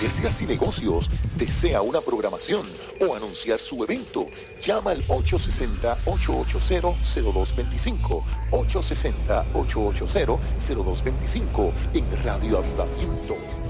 iglesias y negocios, desea una programación o anunciar su evento, llama al 860-880-0225, 860-880-0225 en Radio Avivamiento.